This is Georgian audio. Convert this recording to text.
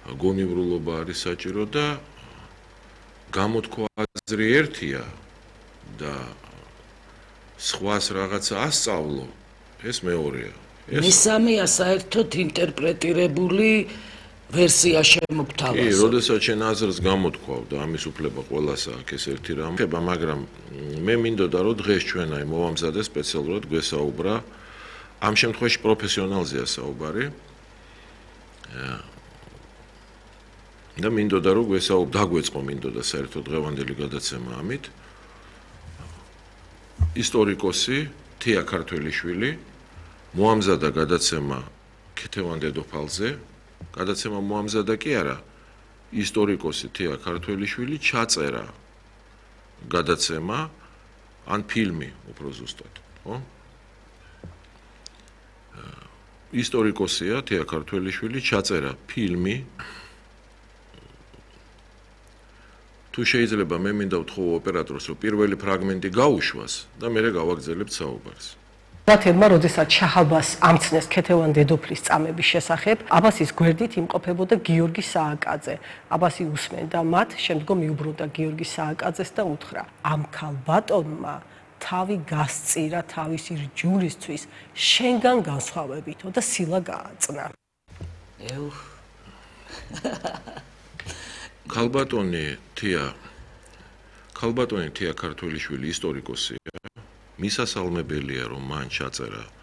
გონივრულობა არის საჭირო და გამოთქვა აზრი ერთია და სხვას რაღაცა ასწავლო, ეს მეორეა. მესამეა საერთოდ ინტერპრეტირებული ვერსია შემოგთავაზო. კი, როდესაც შენ აზრს გამოთქვავ და ამის უფლება ყველას აქვს ეს ერთი რამ. მაგრამ მე მინდოდა რომ დღეს ჩვენ აი მოვამზადე სპეციალურად გვესაუბრა ამ შემთხვევაში პროფესიონალზეა საუბარი. და მინდოდა რომ დაგვეწყო მინდოდა საერთოდ დღევანდელი გადაცემა ამით. ისტორიკოსი თია ქართველიშვილი მოამზადა გადაცემა ქეთევან დედოფალზე. გადაცემა მოამზადა კი არა, ისტორიკოსი თია ქართველიშვილი ჩაწერა გადაცემა ან ფილმი უფრო ზუსტად, ხო? ისტორიკოსია თია ქართველიშვილი ჩაწერა ფილმი. თუ შეიძლება მე მინდა ვთხოვო ოპერატორს რომ პირველი ფრაგმენტი გაუშვას და მე გავაგზავნებთ საუბარს. რათელმა როდესაც შაჰაბას ამცნეს ქეთევან დედოფლის წამების შესახებ, აბასის გვერდით იმყოფებოდა გიორგი სააკაძე. აბასი უსმენდა მათ, შემდგომ მიუბრუნდა გიორგი სააკაძეს და უთხრა: ამ ქალბატონმა თავი გასწირა თავისი რჯულისთვის შენგან განსხვავებითო და სილა გააწნა. ქალბატონი თია ქართველიშვილი ისტორიკოსია. მისასალმებელია რომ მან ჩაწერა